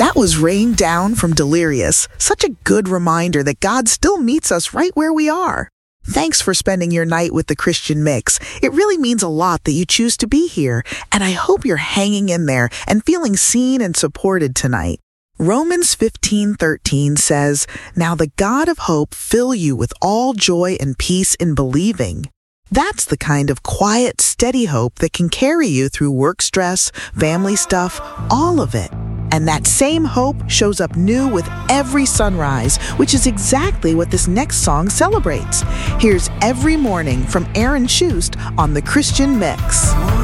That was Rain Down from Delirious. Such a good reminder that God still meets us right where we are. Thanks for spending your night with the Christian Mix. It really means a lot that you choose to be here, and I hope you're hanging in there and feeling seen and supported tonight. Romans 15:13 says, "Now the God of hope fill you with all joy and peace in believing." That's the kind of quiet, steady hope that can carry you through work stress, family stuff, all of it. And that same hope shows up new with every sunrise, which is exactly what this next song celebrates. Here's Every Morning from Aaron Shust on The Christian Mix.